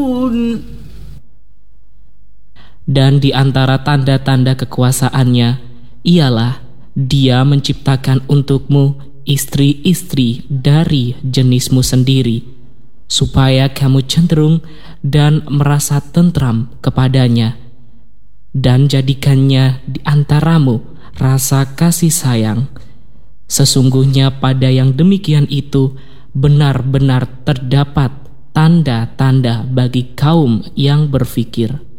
Dan di antara tanda-tanda kekuasaannya ialah Dia menciptakan untukmu istri-istri dari jenismu sendiri, supaya kamu cenderung dan merasa tentram kepadanya, dan jadikannya di antaramu rasa kasih sayang. Sesungguhnya pada yang demikian itu benar-benar terdapat tanda-tanda bagi kaum yang berfikir.